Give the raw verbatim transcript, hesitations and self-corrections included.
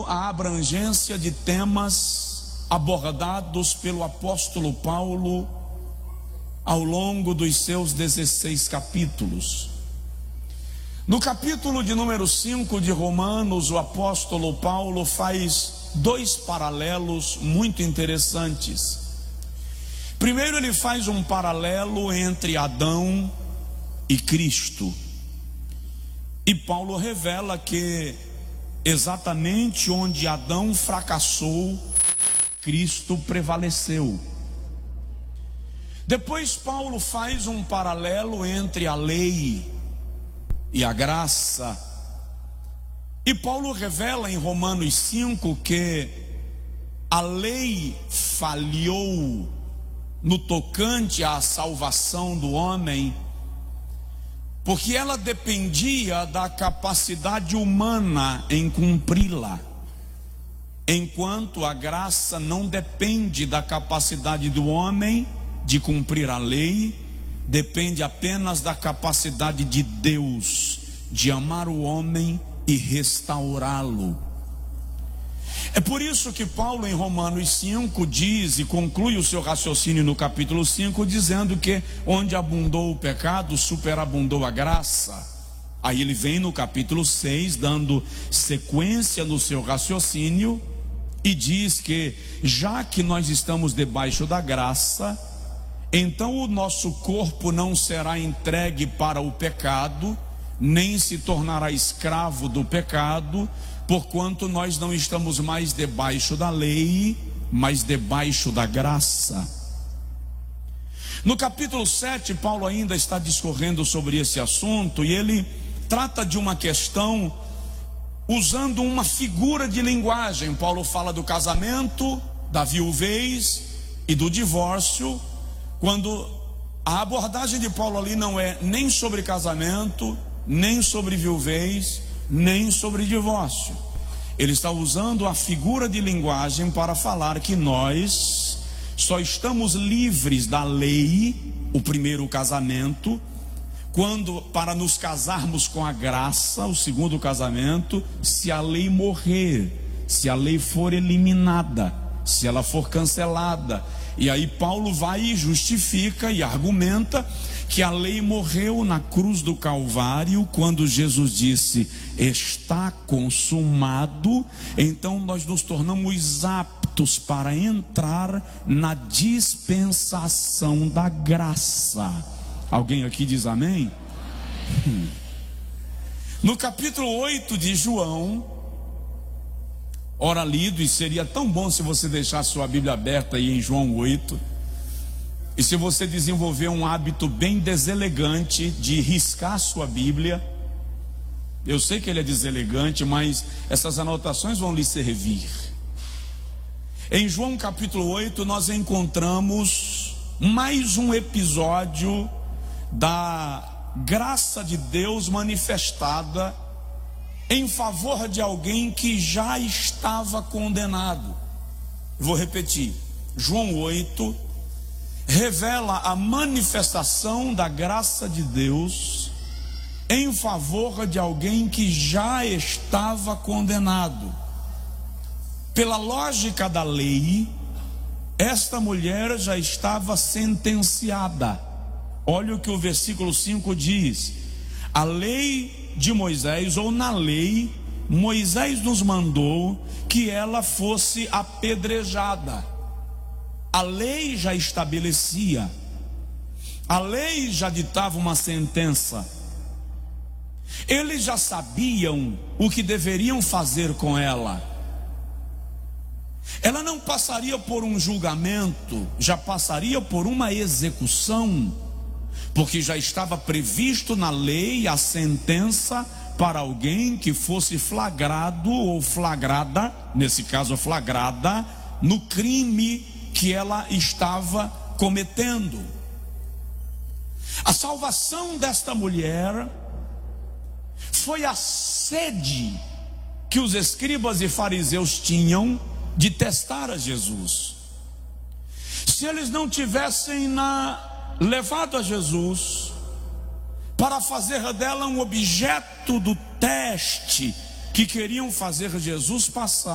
a abrangência de temas abordados pelo apóstolo Paulo ao longo dos seus dezesseis capítulos. No capítulo de número cinco de Romanos, o apóstolo Paulo faz dois paralelos muito interessantes. Primeiro, ele faz um paralelo entre Adão e Cristo. E Paulo revela que exatamente onde Adão fracassou, Cristo prevaleceu. Depois Paulo faz um paralelo entre a lei e a graça. E Paulo revela em Romanos cinco que a lei falhou no tocante à salvação do homem, porque ela dependia da capacidade humana em cumpri-la, enquanto a graça não depende da capacidade do homem de cumprir a lei, depende apenas da capacidade de Deus de amar o homem e restaurá-lo. É por isso que Paulo em Romanos cinco diz e conclui o seu raciocínio no capítulo cinco dizendo que onde abundou o pecado, superabundou a graça. Aí ele vem no capítulo seis dando sequência no seu raciocínio e diz que já que nós estamos debaixo da graça, então o nosso corpo não será entregue para o pecado, nem se tornará escravo do pecado, porquanto nós não estamos mais debaixo da lei, mas debaixo da graça. No capítulo sete, Paulo ainda está discorrendo sobre esse assunto, e ele trata de uma questão usando uma figura de linguagem. Paulo fala do casamento, da viuvez e do divórcio, quando a abordagem de Paulo ali não é nem sobre casamento, nem sobre viuvez, nem sobre divórcio. Ele está usando a figura de linguagem para falar que nós só estamos livres da lei, o primeiro casamento, quando para nos casarmos com a graça, o segundo casamento, se a lei morrer, se a lei for eliminada, se ela for cancelada. E aí Paulo vai e justifica e argumenta que a lei morreu na cruz do Calvário quando Jesus disse: está consumado. Então nós nos tornamos aptos para entrar na dispensação da graça. Alguém aqui diz amém? Hum. No capítulo oito de João, ora lido, e seria tão bom se você deixasse sua Bíblia aberta aí em João oito, e se você desenvolver um hábito bem deselegante de riscar sua Bíblia. Eu sei que ele é deselegante, mas essas anotações vão lhe servir. Em João capítulo oito nós encontramos mais um episódio da graça de Deus manifestada em favor de alguém que já estava condenado. Vou repetir, João oito revela a manifestação da graça de Deus em favor de alguém que já estava condenado. Pela lógica da lei, esta mulher já estava sentenciada. Olha o que o versículo cinco diz: a lei de Moisés, ou na lei, Moisés nos mandou que ela fosse apedrejada. A lei já estabelecia, a lei já ditava uma sentença. Eles já sabiam o que deveriam fazer com ela. Ela não passaria por um julgamento, já passaria por uma execução, porque já estava previsto na lei a sentença para alguém que fosse flagrado ou flagrada, nesse caso flagrada, no crime que ela estava cometendo. A salvação desta mulher foi a sede que os escribas e fariseus tinham de testar a Jesus. Se eles não tivessem na levado a Jesus para fazer dela um objeto do teste que queriam fazer Jesus passar,